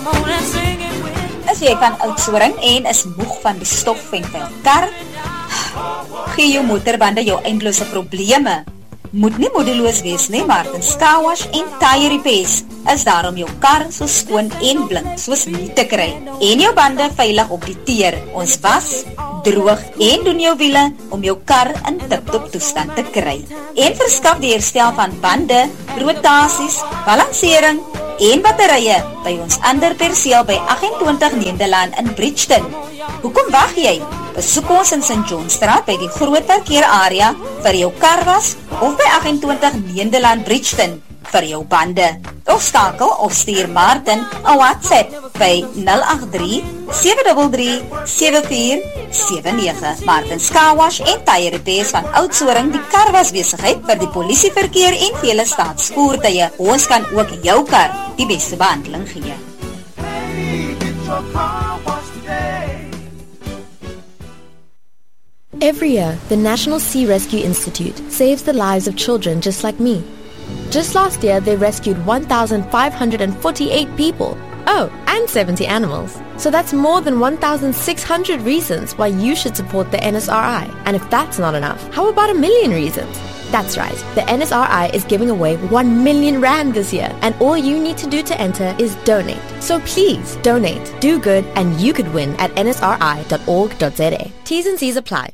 As jy van Oudtshoorn en is moeg van die stof en vuil kar, gee jou motorbande jou eindelose probleme. Moet nie moedeloos wees nie, Martin's Car Wash en Tire Repairs is daar om jou kar so skoon en blink soos nie te kry en jou bande veilig op die teer. Ons was, droog en doen jou wiele om jou kar in tip-top toestand te kry. En verskaf die herstel van bande, rotasies, balansering en batterye by ons ander perseel by 28 Nederland in Bridgeton. Hoekom wag jy? Besoek ons in St. Johnstraat by die groot parkeerarea vir jou karwas of by 28 Nederland Bridgeton vir jou bande. Of skakel of stuur Martin 'n WhatsApp by 083-733-7479. Martin's Car Wash en Tire Repairs van Oudtshoorn, die karwasbesigheid vir die polisieverkeer en vele staatsvoertuie. Ons kan ook jou kar die beste behandeling gee. Every year, the National Sea Rescue Institute saves the lives of children just like me. Just last year, they rescued 1,548 people. Oh, and 70 animals. So that's more than 1,600 reasons why you should support the NSRI. And if that's not enough, how about 1,000,000 reasons? That's right, the NSRI is giving away 1 million rand this year, and all you need to do to enter is donate. So please, donate, do good, and you could win at nsri.org.za. T's and C's apply.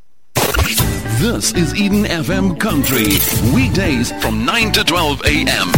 This is Eden FM Country, weekdays from 9 to 12 a.m.